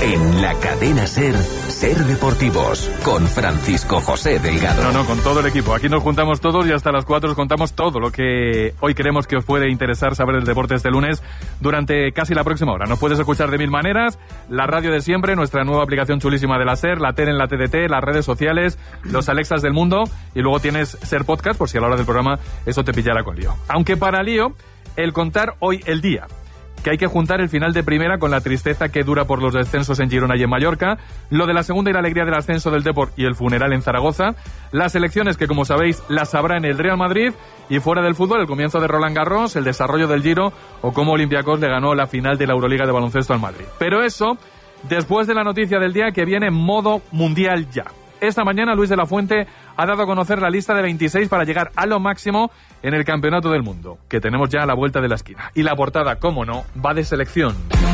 En la cadena SER, SER Deportivos, con Francisco José Delgado. No, con todo el equipo. Aquí nos juntamos todos y hasta las 4 os contamos todo lo que hoy creemos que os puede interesar saber del deporte este lunes durante casi la próxima hora. Nos puedes escuchar de mil maneras, la radio de siempre, nuestra nueva aplicación chulísima de la SER, la tele en la TDT, las redes sociales, los Alexas del mundo, y luego tienes SER Podcast por si a la hora del programa eso te pillara con lío. Aunque para lío, el contar hoy el día, que hay que juntar el final de primera con la tristeza que dura por los descensos en Girona y en Mallorca, lo de la segunda y la alegría del ascenso del Depor y el funeral en Zaragoza, las elecciones que, como sabéis, las habrá en el Real Madrid, y fuera del fútbol, el comienzo de Roland Garros, el desarrollo del Giro o cómo Olympiacos le ganó la final de la Euroliga de baloncesto al Madrid. Pero eso, después de la noticia del día que viene en modo mundial ya. Esta mañana Luis de la Fuente ha dado a conocer la lista de 26 para llegar a lo máximo en el Campeonato del Mundo, que tenemos ya a la vuelta de la esquina. Y la portada, cómo no, va de selección.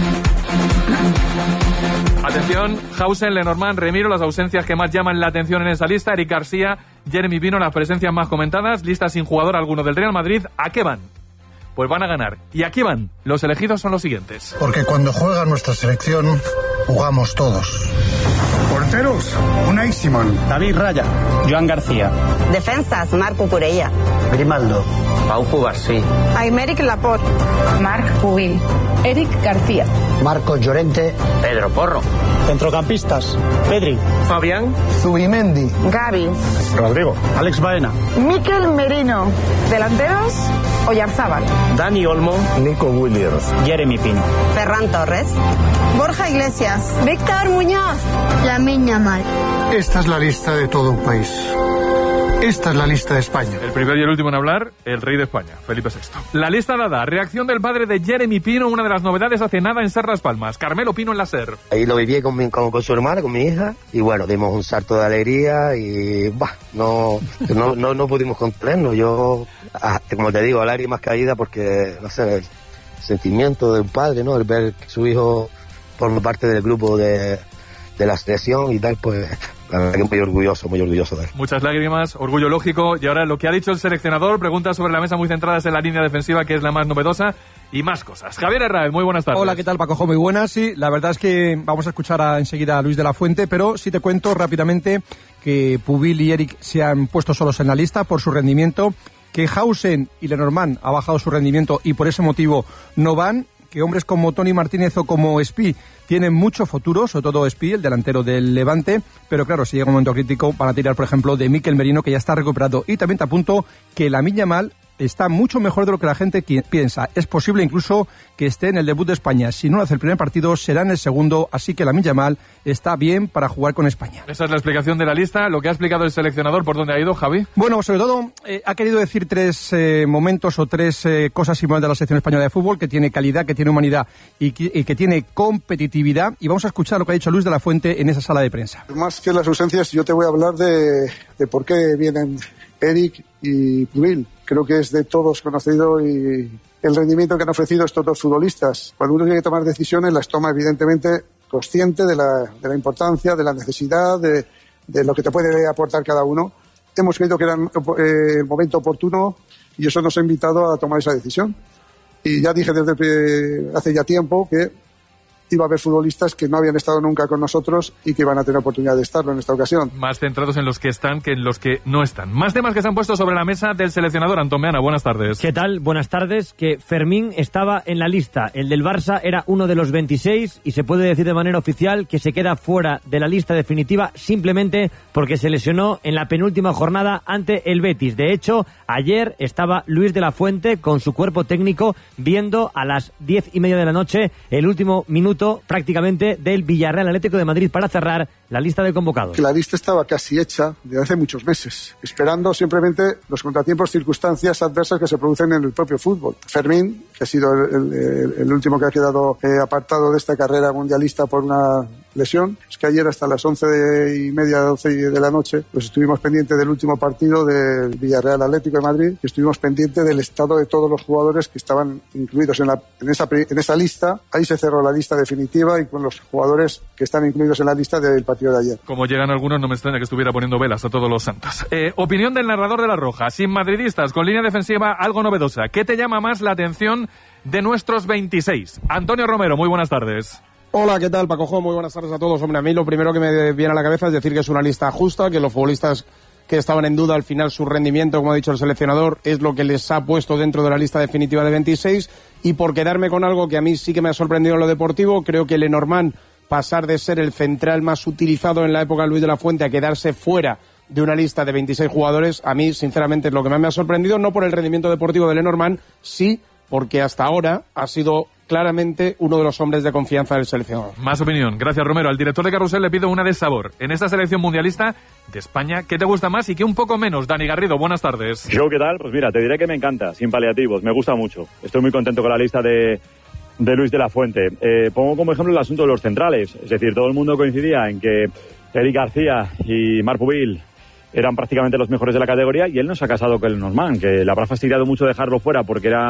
Atención, Hausen, Lenormand, Remiro, las ausencias que más llaman la atención en esa lista. Eric García, Jeremy Pino, las presencias más comentadas. Lista sin jugador alguno del Real Madrid. ¿A qué van? Pues van a ganar. ¿Y aquí van? Los elegidos son los siguientes. Porque cuando juega nuestra selección, jugamos todos. Porteros, Unai Simón, David Raya, Joan García. Defensas, Marco Curella, Grimaldo, Pau Cubarsí, Aymeric Laporte, Marc Pubil, Eric García, Marcos Llorente, Pedro Porro. Centrocampistas, Pedri, Fabián, Zubimendi, Gavi, Rodrigo, Alex Baena, Mikel Merino. Delanteros, Oyarzábal, Dani Olmo, Nico Williams, Jeremy Pino, Ferran Torres, Borja Iglesias, Víctor Muñoz, Lamine Yamal. Esta es la lista de todo un país. Esta es la lista de España. El primero y el último en hablar, el rey de España, Felipe VI. La lista dada, reacción del padre de Jeremy Pino, una de las novedades hace nada en SER Las Palmas. Carmelo Pino en la SER. Ahí lo viví con su hermana, con mi hija, y bueno, dimos un salto de alegría y no pudimos contenernos. Yo, como te digo, lágrimas caídas porque, no sé, el sentimiento de un padre, ¿no? El ver que su hijo forma parte del grupo de la selección y tal, pues la verdad que muy orgulloso de él. Muchas lágrimas, orgullo lógico. Y ahora lo que ha dicho el seleccionador, preguntas sobre la mesa muy centradas en la línea defensiva, que es la más novedosa, y más cosas. Javier Herráez, muy buenas tardes. Hola, ¿qué tal, Paco? Muy buenas. Sí, la verdad es que vamos a escuchar enseguida a Luis de la Fuente, pero sí te cuento rápidamente que Pubil y Eric se han puesto solos en la lista por su rendimiento, que Hausen y Lenormand ha bajado su rendimiento y por ese motivo no van, que hombres como Toni Martínez o como Espí tienen mucho futuro, sobre todo Espí, el delantero del Levante, pero claro, si llega un momento crítico van a tirar, por ejemplo, de Mikel Merino, que ya está recuperado. Y también te apunto que Lamine Yamal está mucho mejor de lo que la gente piensa. Es posible incluso que esté en el debut de España. Si no lo hace el primer partido, será en el segundo, así que Lamine Yamal está bien para jugar con España. Esa es la explicación de la lista. Lo que ha explicado el seleccionador, ¿por dónde ha ido, Javi? Bueno, sobre todo ha querido decir tres momentos o tres cosas importantes de la selección española de fútbol, que tiene calidad, que tiene humanidad y que tiene competitividad. Y vamos a escuchar lo que ha dicho Luis de la Fuente en esa sala de prensa. Más que las ausencias, yo te voy a hablar de por qué vienen Eric y Pubil. Creo que es de todos conocido y el rendimiento que han ofrecido estos dos futbolistas. Cuando uno tiene que tomar decisiones, las toma evidentemente consciente de la importancia, de la necesidad, de lo que te puede aportar cada uno. Hemos creído que era el momento oportuno y eso nos ha invitado a tomar esa decisión. Y ya dije desde hace ya tiempo que iba a haber futbolistas que no habían estado nunca con nosotros y que van a tener oportunidad de estarlo en esta ocasión. Más centrados en los que están que en los que no están. Más temas que se han puesto sobre la mesa del seleccionador. Antón Meana, buenas tardes. ¿Qué tal? Buenas tardes. Que Fermín estaba en la lista. El del Barça era uno de los 26 y se puede decir de manera oficial que se queda fuera de la lista definitiva simplemente porque se lesionó en la penúltima jornada ante el Betis. De hecho, ayer estaba Luis de la Fuente con su cuerpo técnico viendo a las 10:30 de la noche el último minuto prácticamente del Villarreal Atlético de Madrid para cerrar la lista de convocados. La lista estaba casi hecha desde hace muchos meses, esperando simplemente los contratiempos, circunstancias adversas que se producen en el propio fútbol. Fermín, que ha sido el último que ha quedado apartado de esta carrera mundialista por una lesión, es que ayer hasta las 11:30, 12 de la noche, pues estuvimos pendientes del último partido del Villarreal Atlético de Madrid y estuvimos pendientes del estado de todos los jugadores que estaban incluidos en esa lista. Ahí se cerró la lista definitiva y con los jugadores que están incluidos en la lista del partido de ayer. Como llegan algunos, no me extraña que estuviera poniendo velas a todos los santos. Opinión del narrador de La Roja, sin madridistas, con línea defensiva algo novedosa. ¿Qué te llama más la atención de nuestros 26? Antonio Romero, muy buenas tardes. Hola, ¿qué tal, Paco? Muy buenas tardes a todos. Hombre, a mí lo primero que me viene a la cabeza es decir que es una lista justa, que los futbolistas que estaban en duda al final su rendimiento, como ha dicho el seleccionador, es lo que les ha puesto dentro de la lista definitiva de 26. Y por quedarme con algo que a mí sí que me ha sorprendido en lo deportivo, creo que Lenormand, pasar de ser el central más utilizado en la época de Luis de la Fuente a quedarse fuera de una lista de 26 jugadores, a mí sinceramente es lo que más me ha sorprendido, no por el rendimiento deportivo de Lenormand, sí porque hasta ahora ha sido claramente uno de los hombres de confianza del seleccionador. Más opinión. Gracias, Romero. Al director de Carrusel le pido una de sabor. En esta selección mundialista de España, ¿qué te gusta más y qué un poco menos? Dani Garrido, buenas tardes. Yo, ¿qué tal? Pues mira, te diré que me encanta, sin paliativos, me gusta mucho. Estoy muy contento con la lista de Luis de la Fuente. Pongo como ejemplo el asunto de los centrales. Es decir, todo el mundo coincidía en que Eric García y Marc Pubil eran prácticamente los mejores de la categoría y él no se ha casado con el Lenormand, que le habrá fastidiado mucho dejarlo fuera porque era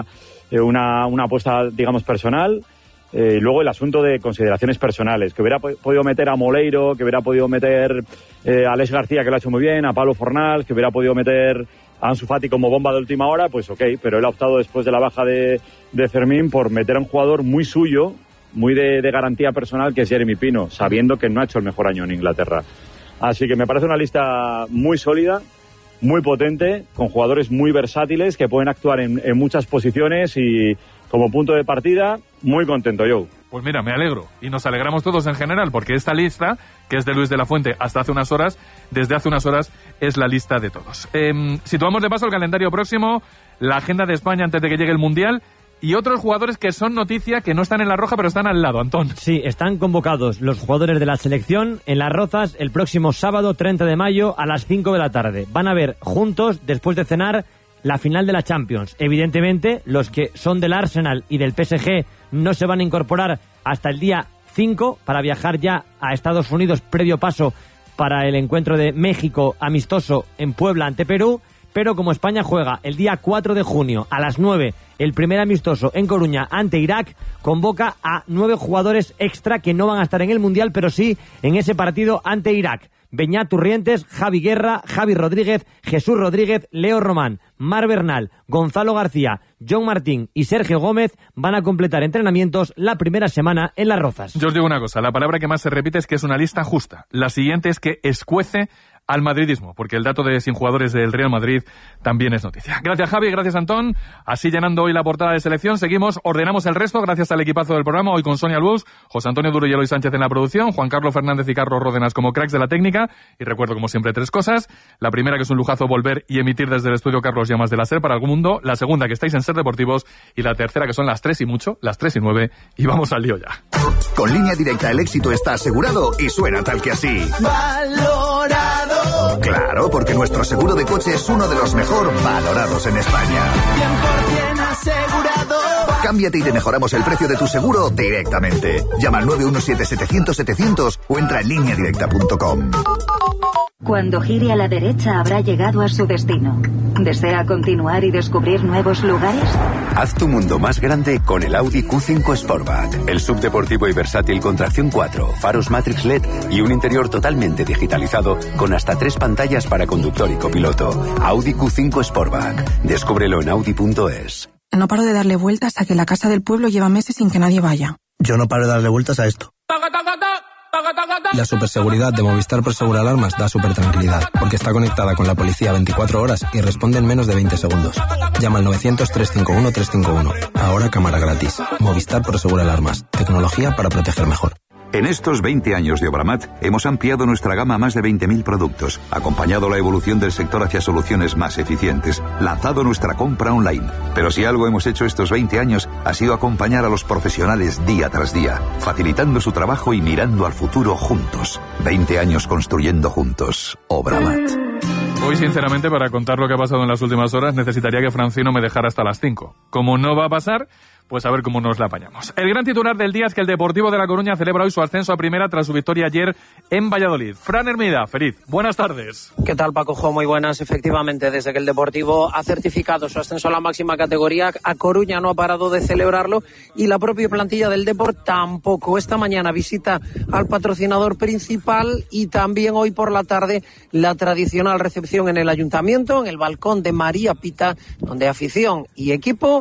una apuesta, digamos, personal. Luego el asunto de consideraciones personales, que hubiera podido meter a Moleiro, que hubiera podido meter a Alex García, que lo ha hecho muy bien, a Pablo Fornals, que hubiera podido meter a Ansu Fati como bomba de última hora, pues ok, pero él ha optado después de la baja de Fermín por meter a un jugador muy suyo, muy de garantía personal, que es Jeremy Pino, sabiendo que no ha hecho el mejor año en Inglaterra. Así que me parece una lista muy sólida, muy potente, con jugadores muy versátiles que pueden actuar en muchas posiciones y como punto de partida, muy contento yo. Pues mira, me alegro y nos alegramos todos en general porque esta lista, que es de Luis de la Fuente hasta hace unas horas, desde hace unas horas es la lista de todos. Situamos de paso el calendario próximo, la agenda de España antes de que llegue el Mundial y otros jugadores que son noticia, que no están en la roja pero están al lado, Antón. Sí, están convocados los jugadores de la selección en Las Rozas el próximo sábado 30 de mayo a las 5 de la tarde. Van a ver juntos, después de cenar, la final de la Champions. Evidentemente, los que son del Arsenal y del PSG no se van a incorporar hasta el día 5 para viajar ya a Estados Unidos, previo paso para el encuentro de México amistoso en Puebla ante Perú. Pero como España juega el día 4 de junio a las 9, el primer amistoso en Coruña ante Irak, convoca a 9 jugadores extra que no van a estar en el Mundial, pero sí en ese partido ante Irak. Beñat Turrientes, Javi Guerra, Javi Rodríguez, Jesús Rodríguez, Leo Román, Mar Bernal, Gonzalo García, John Martín y Sergio Gómez van a completar entrenamientos la primera semana en Las Rozas. Yo os digo una cosa, la palabra que más se repite es que es una lista justa. La siguiente es que escuece al madridismo, porque el dato de sin jugadores del Real Madrid también es noticia. Gracias, Javi, gracias, Antón. Así llenando hoy la portada de selección, seguimos, ordenamos el resto, gracias al equipazo del programa, hoy con Sonia Luz, José Antonio Duro y Eloy Sánchez en la producción, Juan Carlos Fernández y Carlos Ródenas como cracks de la técnica, y recuerdo como siempre 3 cosas. La primera, que es un lujazo volver y emitir desde el estudio Carlos Llamas de la SER para algún mundo. La segunda, que estáis en Ser Deportivos. Y la tercera, que son las 3 y mucho, las 3 y 9, y vamos al lío ya. Con Línea Directa el éxito está asegurado y suena tal que así. Valorado. Claro, porque nuestro seguro de coche es uno de los mejor valorados en España. 100% asegurado. Cámbiate y te mejoramos el precio de tu seguro directamente. Llama al 917-700-700 o entra en lineadirecta.com. Cuando gire a la derecha habrá llegado a su destino. ¿Desea continuar y descubrir nuevos lugares? Haz tu mundo más grande con el Audi Q5 Sportback. El subdeportivo y versátil con tracción 4, faros Matrix LED y un interior totalmente digitalizado con hasta 3 pantallas para conductor y copiloto. Audi Q5 Sportback. Descúbrelo en Audi.es. No paro de darle vueltas a que la casa del pueblo lleva meses sin que nadie vaya. Yo no paro de darle vueltas a esto. La superseguridad de Movistar Prosegur Alarmas da súper tranquilidad, porque está conectada con la policía 24 horas y responde en menos de 20 segundos. Llama al 900-351-351. Ahora cámara gratis. Movistar Prosegur Alarmas. Tecnología para proteger mejor. En estos 20 años de Obramat hemos ampliado nuestra gama a más de 20.000 productos, acompañado la evolución del sector hacia soluciones más eficientes, lanzado nuestra compra online. Pero si algo hemos hecho estos 20 años ha sido acompañar a los profesionales día tras día, facilitando su trabajo y mirando al futuro juntos. 20 años construyendo juntos. Obramat. Hoy, sinceramente, para contar lo que ha pasado en las últimas horas, necesitaría que Francino me dejara hasta las 5. Como no va a pasar, pues a ver cómo nos la apañamos. El gran titular del día es que el Deportivo de La Coruña celebra hoy su ascenso a primera tras su victoria ayer en Valladolid. Fran Hermida, feliz. Buenas tardes. ¿Qué tal, Paco? Muy buenas. Efectivamente, desde que el Deportivo ha certificado su ascenso a la máxima categoría, a Coruña no ha parado de celebrarlo y la propia plantilla del Deport tampoco. Esta mañana visita al patrocinador principal y también hoy por la tarde la tradicional recepción en el Ayuntamiento, en el balcón de María Pita, donde afición y equipo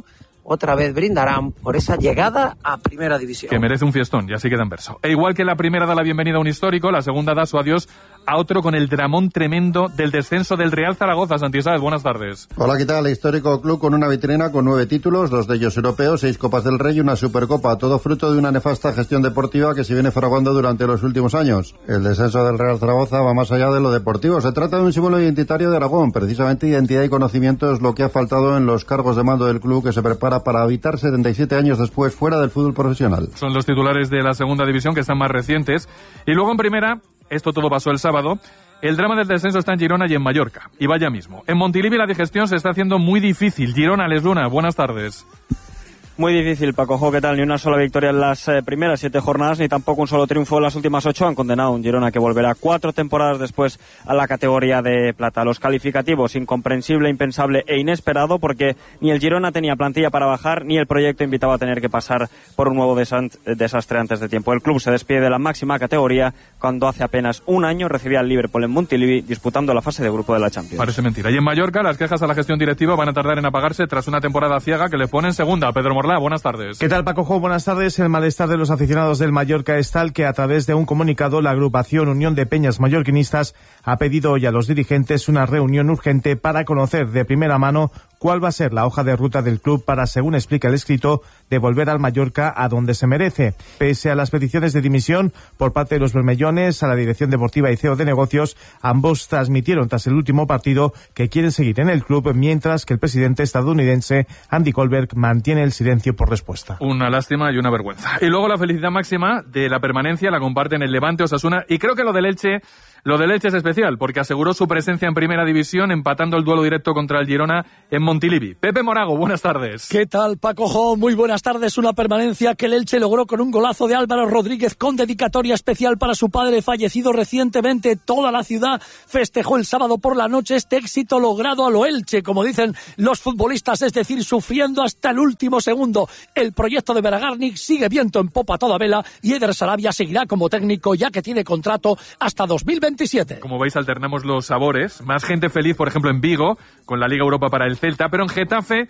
otra vez brindarán por esa llegada a Primera División. Que merece un fiestón, y así queda en verso. E igual que la primera da la bienvenida a un histórico, la segunda da su adiós a otro con el dramón tremendo del descenso del Real Zaragoza. Santi Sáez, buenas tardes. Hola, ¿qué tal? Histórico club con una vitrina con 9 títulos, 2 de ellos europeos, 6 Copas del Rey y una Supercopa, todo fruto de una nefasta gestión deportiva que se viene fraguando durante los últimos años. El descenso del Real Zaragoza va más allá de lo deportivo. Se trata de un símbolo identitario de Aragón. Precisamente identidad y conocimiento es lo que ha faltado en los cargos de mando del club, que se prepara para habitar 77 años después fuera del fútbol profesional. Son los titulares de la segunda división, que están más recientes. Y luego en primera, esto todo pasó el sábado, el drama del descenso está en Girona y en Mallorca. Y vaya mismo. En Montilivi la digestión se está haciendo muy difícil. Girona, Les Luna, buenas tardes. Muy difícil, Paco Jo, ¿qué tal? Ni una sola victoria en las primeras 7 jornadas, ni tampoco un solo triunfo en las últimas 8. Han condenado a un Girona que volverá 4 temporadas después a la categoría de plata. Los calificativos, incomprensible, impensable e inesperado, porque ni el Girona tenía plantilla para bajar, ni el proyecto invitaba a tener que pasar por un nuevo desastre antes de tiempo. El club se despide de la máxima categoría cuando hace apenas un año recibía al Liverpool en Montilivi disputando la fase de grupo de la Champions. Parece mentira. Y en Mallorca las quejas a la gestión directiva van a tardar en apagarse tras una temporada ciega que le pone en segunda. Pedro Morlá, buenas tardes. ¿Qué tal, Paco Jo? Buenas tardes. El malestar de los aficionados del Mallorca es tal que a través de un comunicado la agrupación Unión de Peñas Mallorquinistas ha pedido hoy a los dirigentes una reunión urgente para conocer de primera mano cuál va a ser la hoja de ruta del club para, según explica el escrito, devolver al Mallorca a donde se merece. Pese a las peticiones de dimisión por parte de los bermellones a la dirección deportiva y CEO de negocios, ambos transmitieron tras el último partido que quieren seguir en el club, mientras que el presidente estadounidense Andy Goldberg mantiene el silencio por respuesta. Una lástima y una vergüenza. Y luego la felicidad máxima de la permanencia la comparten el Levante, Osasuna, y creo que lo del Elche es especial, porque aseguró su presencia en Primera División empatando el duelo directo contra el Girona en Montilivi. Pepe Morago, buenas tardes. ¿Qué tal, Paco Jo? Muy buenas tardes. Una permanencia que el Elche logró con un golazo de Álvaro Rodríguez con dedicatoria especial para su padre fallecido recientemente. Toda la ciudad festejó el sábado por la noche este éxito logrado a lo Elche, como dicen los futbolistas, es decir, sufriendo hasta el último segundo. El proyecto de Beragarnik sigue viento en popa a toda vela y Eder Sarabia seguirá como técnico, ya que tiene contrato hasta 2027. Como veis, alternamos los sabores. Más gente feliz, por ejemplo, en Vigo, con la Liga Europa para el Celta, pero en Getafe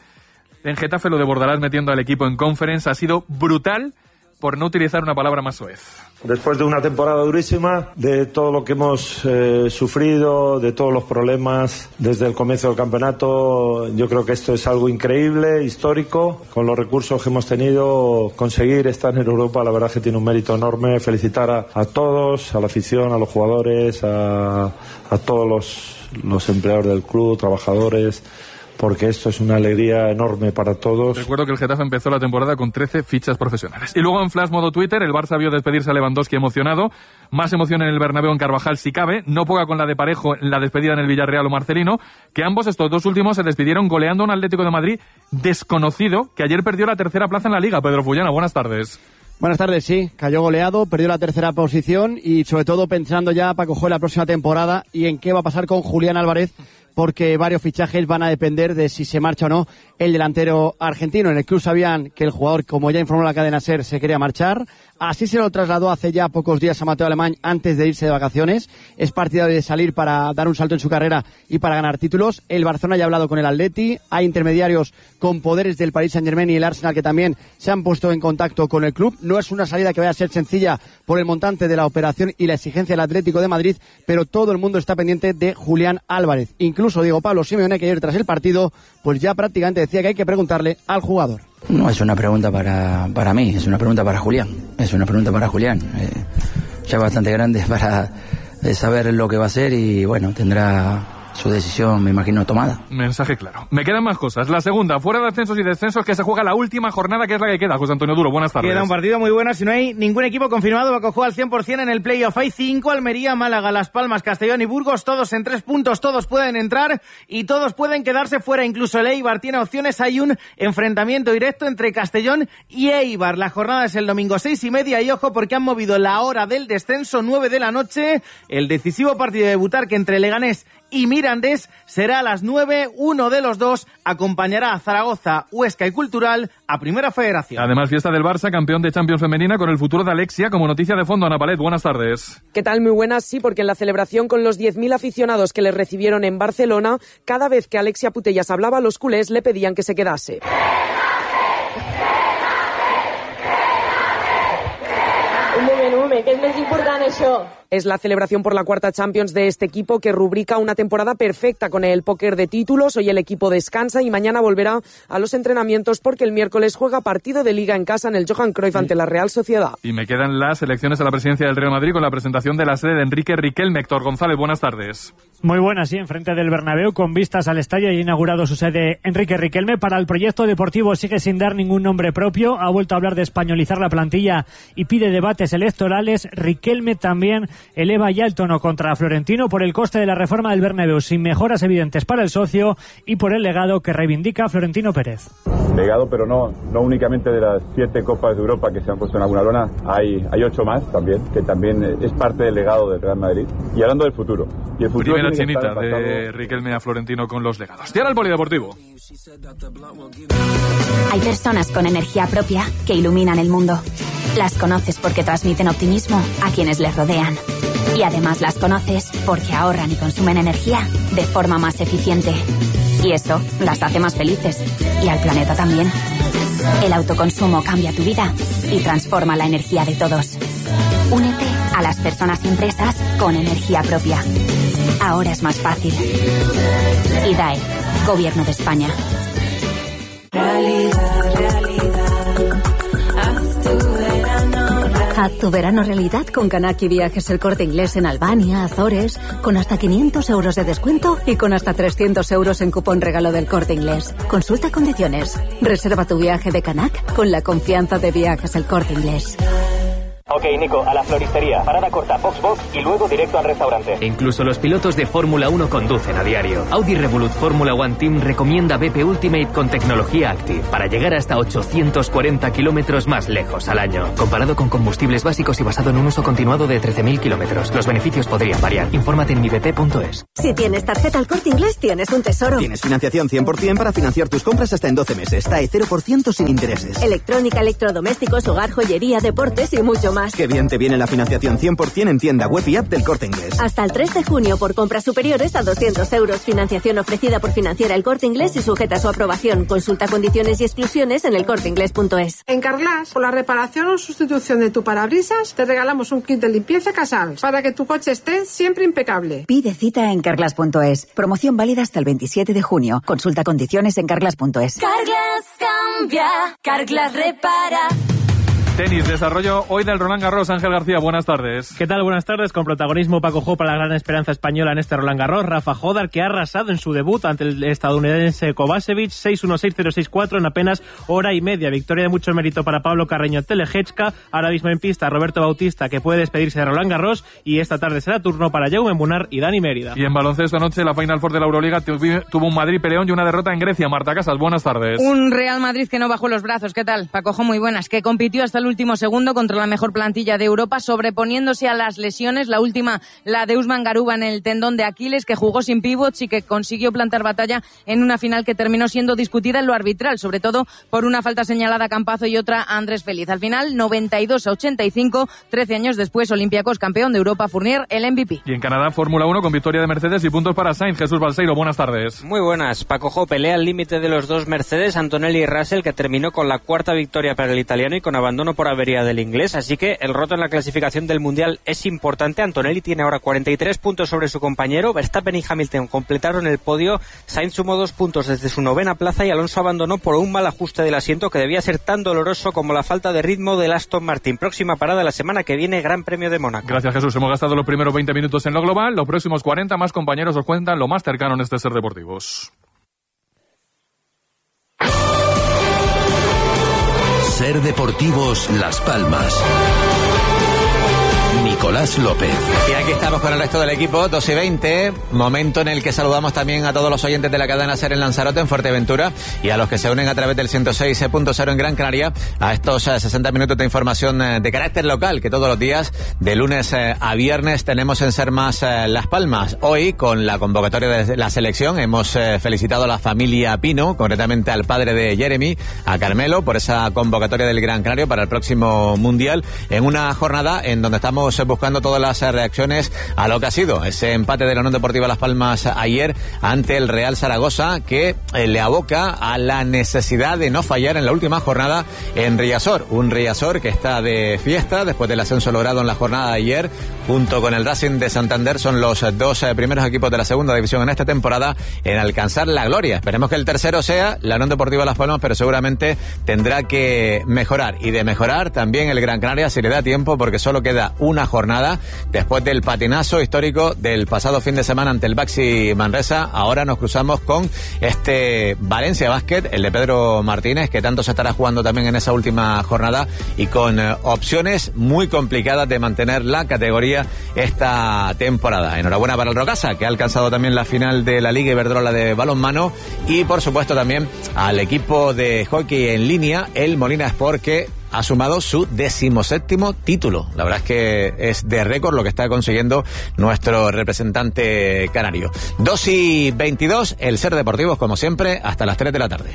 lo de Bordalás metiendo al equipo en Conference ha sido brutal, por no utilizar una palabra más soez. Después de una temporada durísima, de todo lo que hemos sufrido, de todos los problemas desde el comienzo del campeonato, yo creo que esto es algo increíble, histórico. Con los recursos que hemos tenido, conseguir estar en Europa, la verdad que tiene un mérito enorme. Felicitar a todos, a la afición, a los jugadores, a todos los empleados del club, trabajadores, porque esto es una alegría enorme para todos. Recuerdo que el Getafe empezó la temporada con 13 fichas profesionales. Y luego en Flash modo Twitter, el Barça vio despedirse a Lewandowski emocionado. Más emoción en el Bernabéu en Carvajal si cabe. No poca con la de Parejo en la despedida en el Villarreal o Marcelino, que ambos estos dos últimos se despidieron goleando a un Atlético de Madrid desconocido, que ayer perdió la tercera plaza en la Liga. Pedro Fullana, buenas tardes. Buenas tardes, sí, cayó goleado, perdió la tercera posición y sobre todo pensando ya para coger la próxima temporada y en qué va a pasar con Julián Álvarez, porque varios fichajes van a depender de si se marcha o no el delantero argentino. En el club sabían que el jugador, como ya informó la cadena SER, se quería marchar. Así se lo trasladó hace ya pocos días a Mateo Alemán antes de irse de vacaciones. Es partidario de salir para dar un salto en su carrera y para ganar títulos. El Barcelona ya ha hablado con el Atleti. Hay intermediarios con poderes del Paris Saint-Germain y el Arsenal que también se han puesto en contacto con el club. No es una salida que vaya a ser sencilla por el montante de la operación y la exigencia del Atlético de Madrid, pero todo el mundo está pendiente de Julián Álvarez. Incluso Diego Pablo Simeone, que ayer tras el partido, pues ya prácticamente decía que hay que preguntarle al jugador. No es una pregunta para mí, es una pregunta para Julián. Es una pregunta para Julián. Ya bastante grande para saber lo que va a hacer y bueno, tendrá su decisión, me imagino, tomada. Mensaje claro. Me quedan más cosas. La segunda, fuera de ascensos y descensos, que se juega la última jornada, que es la que queda. José Antonio Duro, buenas tardes. Queda un partido muy bueno, si no hay ningún equipo confirmado, va a jugar al 100% en el playoff. Hay 5, Almería, Málaga, Las Palmas, Castellón y Burgos, todos en 3 puntos, todos pueden entrar y todos pueden quedarse fuera. Incluso el Eibar tiene opciones. Hay un enfrentamiento directo entre Castellón y Eibar. La jornada es el domingo 6:30 y ojo porque han movido la hora del descenso, 9 de la noche. El decisivo partido de Butarque entre Leganés y Mirandés será a las 9. Uno de los dos acompañará a Zaragoza, Huesca y Cultural a Primera Federación. Además, fiesta del Barça, campeón de Champions femenina, con el futuro de Alexia como noticia de fondo. Ana Palet, buenas tardes. ¿Qué tal? Muy buenas, sí, porque en la celebración con los 10.000 aficionados que les recibieron en Barcelona, cada vez que Alexia Putellas hablaba, los culés le pedían que se quedase. home, que és més important això. Es la celebración por la cuarta Champions de este equipo que rubrica una temporada perfecta con el póker de títulos. Hoy el equipo descansa y mañana volverá a los entrenamientos porque el miércoles juega partido de Liga en casa en el Johan Cruyff ante la Real Sociedad. Y me quedan las elecciones a la presidencia del Real Madrid con la presentación de la sede de Enrique Riquelme. Héctor González, buenas tardes. Muy buenas, sí, enfrente del Bernabéu con vistas al estadio y ha inaugurado su sede Enrique Riquelme. Para el proyecto deportivo sigue sin dar ningún nombre propio. Ha vuelto a hablar de españolizar la plantilla y pide debates electorales. Riquelme también eleva ya el tono contra Florentino por el coste de la reforma del Bernabéu, sin mejoras evidentes para el socio y por el legado que reivindica Florentino Pérez. Legado, pero no únicamente de las 7 Copas de Europa que se han puesto en alguna lona, hay 8 más también, que también es parte del legado del Real Madrid. Y hablando del futuro. Y el futuro primera chinita de Riquelme a Florentino con los legados. Y ahora el polideportivo. Hay personas con energía propia que iluminan el mundo. Las conoces porque transmiten optimismo a quienes les rodean. Y además las conoces porque ahorran y consumen energía de forma más eficiente. Y eso las hace más felices. Y al planeta también. El autoconsumo cambia tu vida y transforma la energía de todos. Únete a las personas y empresas con energía propia. Ahora es más fácil. IDAE, Gobierno de España. Haz tu verano realidad con Kanaki Viajes El Corte Inglés en Albania, Azores, con hasta 500 euros de descuento y con hasta 300 euros en cupón regalo del Corte Inglés. Consulta condiciones. Reserva tu viaje de Kanak con la confianza de Viajes El Corte Inglés. Ok, Nico, a la floristería. Parada corta, box y luego directo al restaurante. Incluso los pilotos de Fórmula 1 conducen a diario. Audi Revolut Fórmula One Team recomienda BP Ultimate con tecnología Active para llegar hasta 840 kilómetros más lejos al año. Comparado con combustibles básicos y basado en un uso continuado de 13.000 kilómetros. Los beneficios podrían variar. Infórmate en mibp.es. Si tienes tarjeta El Corte Inglés, tienes un tesoro. Tienes financiación 100% para financiar tus compras hasta en 12 meses. TAE 0% sin intereses. Electrónica, electrodomésticos, hogar, joyería, deportes y mucho más. Qué bien te viene la financiación 100% en tienda web y app del Corte Inglés. Hasta el 3 de junio por compras superiores a 200 euros. Financiación ofrecida por Financiera El Corte Inglés y sujeta a su aprobación. Consulta condiciones y exclusiones en elcorteinglés.es. En Carglass, por la reparación o sustitución de tu parabrisas, te regalamos un kit de limpieza Casals para que tu coche esté siempre impecable. Pide cita en carglass.es. Promoción válida hasta el 27 de junio. Consulta condiciones en carglass.es. Carglass cambia, Carglass repara. Tenis, desarrollo hoy del Roland Garros. Ángel García, buenas tardes. ¿Qué tal? Buenas tardes. Con protagonismo Paco Jó para la gran esperanza española en este Roland Garros. Rafa Jodar, que ha arrasado en su debut ante el estadounidense Kovacevic, 6-1, 6-0, 6-4 en apenas hora y media. Victoria de mucho mérito para Pablo Carreño Telejechka. Ahora mismo en pista Roberto Bautista, que puede despedirse de Roland Garros. Y esta tarde será turno para Jaume Munar y Dani Mérida. Y en baloncesto anoche la Final Four de la Euroliga tuvo un Madrid peleón y una derrota en Grecia. Marta Casas, buenas tardes. Un Real Madrid que no bajó los brazos. ¿Qué tal? Paco Jó, muy buenas. Que compitió hasta el último segundo contra la mejor plantilla de Europa, sobreponiéndose a las lesiones. La última, la de Usman Garuba en el tendón de Aquiles, que jugó sin pivots y que consiguió plantar batalla en una final que terminó siendo discutida en lo arbitral, sobre todo por una falta señalada a Campazo y otra a Andrés Feliz. Al final, 92-85, 13 años después, Olympiacos campeón de Europa, Fournier el MVP. Y en Canadá, Fórmula 1 con victoria de Mercedes y puntos para Sainz. Jesús Balseiro, buenas tardes. Muy buenas. Paco Jó, pelea al límite de los dos Mercedes, Antonelli y Russell, que terminó con la cuarta victoria para el italiano y con abandono por avería del inglés. Así que el roto en la clasificación del Mundial es importante. Antonelli tiene ahora 43 puntos sobre su compañero. Verstappen y Hamilton completaron el podio. Sainz sumó 2 puntos desde su 9ª plaza y Alonso abandonó por un mal ajuste del asiento que debía ser tan doloroso como la falta de ritmo del Aston Martin. Próxima parada la semana que viene, Gran Premio de Mónaco. Gracias, Jesús. Hemos gastado los primeros 20 minutos en lo global. Los próximos 40 más compañeros os cuentan lo más cercano en este Ser Deportivos. Ser Deportivos Las Palmas. Nicolás López. Y aquí estamos con el resto del equipo, 2:20, momento en el que saludamos también a todos los oyentes de la cadena SER en Lanzarote, en Fuerteventura, y a los que se unen a través del 106.0 en Gran Canaria, a estos 60 minutos de información de carácter local, que todos los días, de lunes a viernes, tenemos en Ser Más Las Palmas. Hoy, con la convocatoria de la selección, hemos felicitado a la familia Pino, concretamente al padre de Jeremy, a Carmelo, por esa convocatoria del Gran Canario para el próximo Mundial, en una jornada en donde estamos buscando todas las reacciones a lo que ha sido ese empate de la Unión Deportiva Las Palmas ayer ante el Real Zaragoza, que le aboca a la necesidad de no fallar en la última jornada en Riazor. Un Riazor que está de fiesta después del ascenso logrado en la jornada de ayer, junto con el Racing de Santander. Son los dos primeros equipos de la segunda división en esta temporada en alcanzar la gloria. Esperemos que el tercero sea la Unión Deportiva Las Palmas, pero seguramente tendrá que mejorar. Y de mejorar también el Gran Canaria, si le da tiempo, porque solo queda una jornada después del patinazo histórico del pasado fin de semana ante el Baxi Manresa. Ahora nos cruzamos con este Valencia Basket, el de Pedro Martínez, que tanto se estará jugando también en esa última jornada y con opciones muy complicadas de mantener la categoría esta temporada. Enhorabuena para el Rocasa, que ha alcanzado también la final de la Liga Iberdrola de balonmano, y por supuesto también al equipo de hockey en línea, el Molina Sport, que ha sumado su 17º título. La verdad es que es de récord lo que está consiguiendo nuestro representante canario. 2:22, el Ser Deportivos, como siempre, hasta las 3 de la tarde.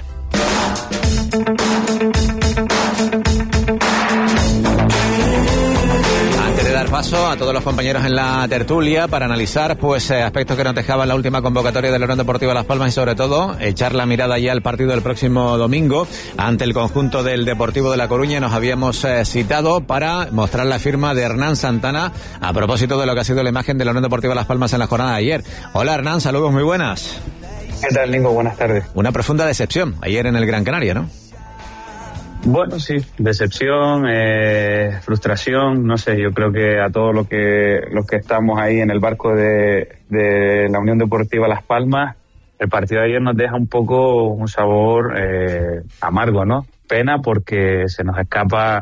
Dar paso a todos los compañeros en la tertulia para analizar aspectos que nos dejaban la última convocatoria de la Unión Deportiva Las Palmas, y sobre todo echar la mirada ya al partido del próximo domingo ante el conjunto del Deportivo de La Coruña. Nos habíamos citado para mostrar la firma de Hernán Santana a propósito de lo que ha sido la imagen de la Unión Deportiva Las Palmas en la jornada de ayer. Hola Hernán, saludos, muy buenas. ¿Qué tal, Nico? Buenas tardes. Una profunda decepción ayer en el Gran Canaria, ¿no? Bueno, sí, decepción, frustración, no sé, yo creo que a todos los que estamos ahí en el barco de la Unión Deportiva Las Palmas, el partido de ayer nos deja un poco un sabor amargo, ¿no? Pena porque se nos escapa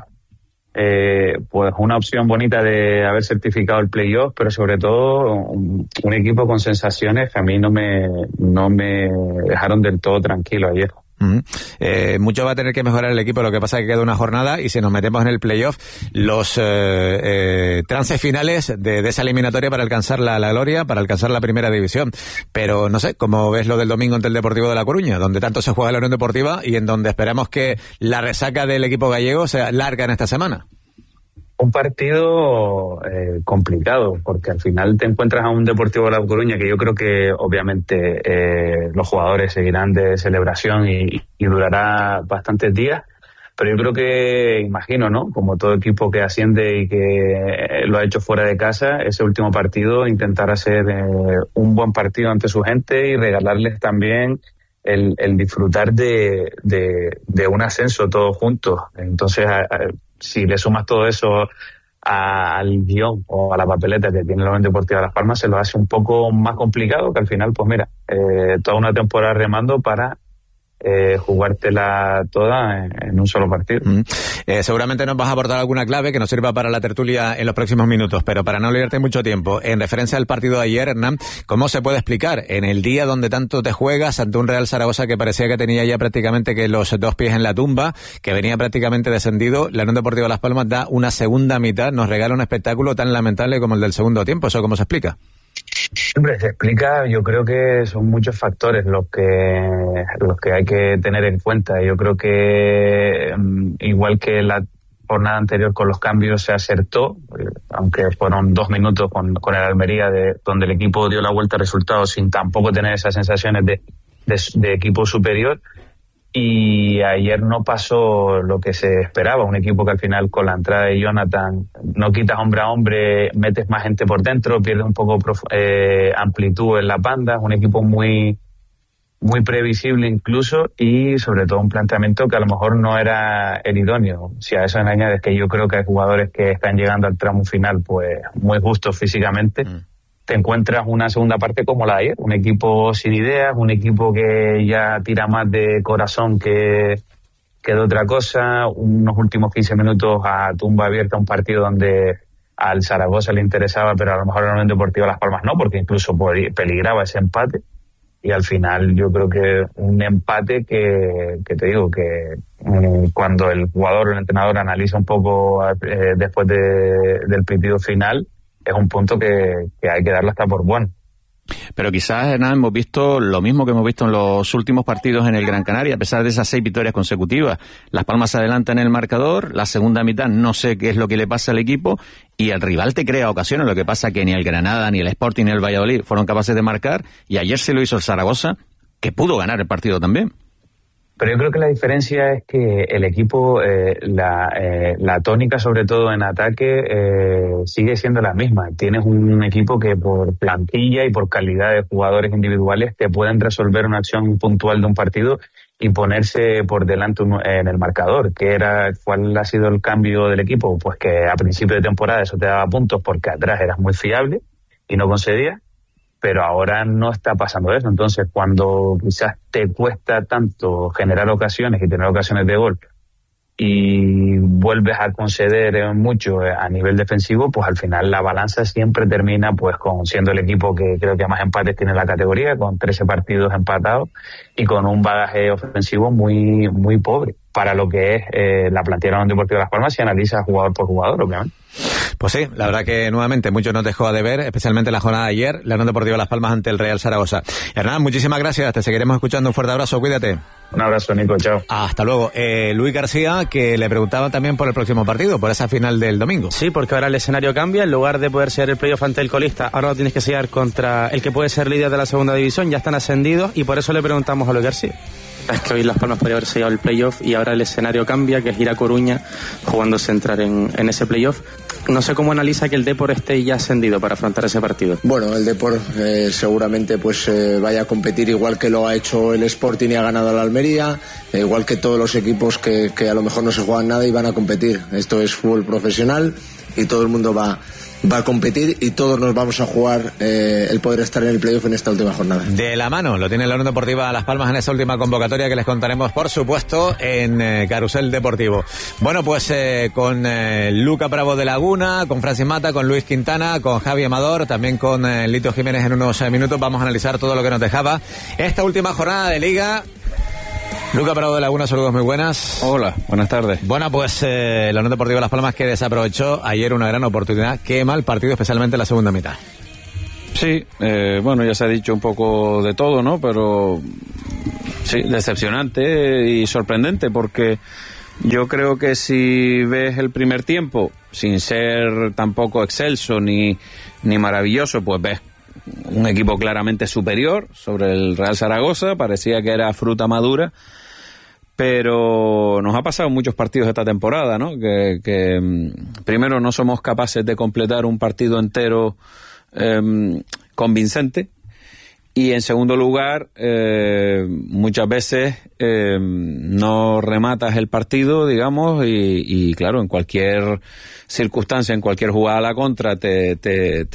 pues una opción bonita de haber certificado el playoff, pero sobre todo un equipo con sensaciones que a mí no me dejaron del todo tranquilo ayer. Mucho va a tener que mejorar el equipo, lo que pasa es que queda una jornada y si nos metemos en el playoff, los trances finales de esa eliminatoria para alcanzar la gloria, para alcanzar la primera división. Pero no sé, ¿cómo ves lo del domingo ante el Deportivo de La Coruña, donde tanto se juega la Unión Deportiva y en donde esperamos que la resaca del equipo gallego sea larga en esta semana? Un partido complicado, porque al final te encuentras a un Deportivo de La Coruña que yo creo que obviamente los jugadores seguirán de celebración y durará bastantes días, pero yo creo que, imagino, ¿no? Como todo equipo que asciende y que lo ha hecho fuera de casa, ese último partido intentar hacer un buen partido ante su gente y regalarles también el disfrutar de un ascenso todos juntos. Entonces, si le sumas todo eso al guión o a la papeleta que tiene la Unión Deportiva de Las Palmas, se lo hace un poco más complicado, que al final, pues mira, toda una temporada remando para jugártela toda en un solo partido. Seguramente nos vas a aportar alguna clave que nos sirva para la tertulia en los próximos minutos, pero para no olvidarte mucho tiempo, en referencia al partido de ayer, Hernán, ¿cómo se puede explicar en el día donde tanto te juegas ante un Real Zaragoza que parecía que tenía ya prácticamente que los dos pies en la tumba, que venía prácticamente descendido, la Unión Deportiva Las Palmas da una segunda mitad, nos regala un espectáculo tan lamentable como el del segundo tiempo? ¿Eso cómo se explica? Hombre, se explica, yo creo que son muchos factores los que hay que tener en cuenta. Yo creo que igual que la jornada anterior con los cambios se acertó, aunque fueron 2 minutos con el Almería, donde el equipo dio la vuelta al resultado sin tampoco tener esas sensaciones de equipo superior. Y ayer no pasó lo que se esperaba, un equipo que al final con la entrada de Jonathan no quitas hombre a hombre, metes más gente por dentro, pierdes un poco amplitud en la banda, un equipo muy muy previsible incluso, y sobre todo un planteamiento que a lo mejor no era el idóneo. Si a eso le añades que yo creo que hay jugadores que están llegando al tramo final pues muy justos físicamente, te encuentras una segunda parte como la de ayer, un equipo sin ideas, un equipo que ya tira más de corazón que de otra cosa, unos últimos 15 minutos a tumba abierta, un partido donde al Zaragoza le interesaba, pero a lo mejor a la Unión Deportiva Las Palmas no, porque incluso peligraba ese empate, y al final yo creo que un empate que te digo que cuando el jugador o el entrenador analiza un poco después del pitido final, es un punto que hay que darle hasta por bueno. Pero quizás, Hernán, hemos visto lo mismo que hemos visto en los últimos partidos en el Gran Canaria, a pesar de esas 6 victorias consecutivas. Las Palmas se adelantan en el marcador, la segunda mitad no sé qué es lo que le pasa al equipo, y el rival te crea ocasiones, lo que pasa que ni el Granada, ni el Sporting, ni el Valladolid fueron capaces de marcar, y ayer se lo hizo el Zaragoza, que pudo ganar el partido también. Pero yo creo que la diferencia es que el equipo, la tónica sobre todo en ataque sigue siendo la misma. Tienes un equipo que por plantilla y por calidad de jugadores individuales te pueden resolver una acción puntual de un partido y ponerse por delante en el marcador. ¿Cuál ha sido el cambio del equipo? Pues que a principio de temporada eso te daba puntos porque atrás eras muy fiable y no concedías. Pero ahora no está pasando eso. Entonces, cuando quizás te cuesta tanto generar ocasiones y tener ocasiones de gol y vuelves a conceder mucho a nivel defensivo, pues al final la balanza siempre termina pues siendo el equipo que creo que más empates tiene en la categoría, con 13 partidos empatados y con un bagaje ofensivo muy muy pobre para lo que es la plantilla de la Unión Deportiva Las Palmas si analiza jugador por jugador, obviamente. Pues sí, la verdad que nuevamente mucho nos dejó de ver, especialmente la jornada de ayer, la Unión Deportiva Las Palmas ante el Real Zaragoza. Hernán, muchísimas gracias, te seguiremos escuchando, un fuerte abrazo, cuídate. Un abrazo, Nico, chao. Hasta luego. Luis García, que le preguntaba también por el próximo partido, por esa final del domingo. Sí, porque ahora el escenario cambia, en lugar de poder ser el playoff ante el colista, ahora lo tienes que sellar contra el que puede ser líder de la segunda división, ya están ascendidos, y por eso le preguntamos a Luis García. Es que hoy Las Palmas podría haber sellado el playoff y ahora el escenario cambia, que es ir a Coruña jugándose entrar en ese playoff. No sé cómo analiza que el Depor esté ya ascendido para afrontar ese partido. Bueno, el Depor seguramente vaya a competir igual que lo ha hecho el Sporting y ha ganado la Almería, igual que todos los equipos que a lo mejor no se juegan nada y van a competir. Esto es fútbol profesional y todo el mundo va a competir y todos nos vamos a jugar el poder estar en el playoff en esta última jornada. De la mano lo tiene la Unión Deportiva Las Palmas en esa última convocatoria que les contaremos, por supuesto, en Carrusel Deportivo. Bueno, pues con Luca Bravo de Laguna, con Francis Mata, con Luis Quintana, con Javi Amador, también con Lito Jiménez en unos minutos. Vamos a analizar todo lo que nos dejaba esta última jornada de Liga. Luca Bravo de Laguna, saludos muy buenas. Hola, buenas tardes. Bueno, pues la Unión Deportiva Las Palmas que desaprovechó ayer una gran oportunidad. Qué mal partido, especialmente en la segunda mitad. Sí, bueno, ya se ha dicho un poco de todo, ¿no? Pero sí, decepcionante y sorprendente, porque yo creo que si ves el primer tiempo, sin ser tampoco excelso ni maravilloso, pues ves un equipo claramente superior sobre el Real Zaragoza, parecía que era fruta madura, pero nos ha pasado en muchos partidos esta temporada, ¿no? Que primero no somos capaces de completar un partido entero convincente, y en segundo lugar muchas veces no rematas el partido, digamos, y claro, en cualquier circunstancia, en cualquier jugada a la contra te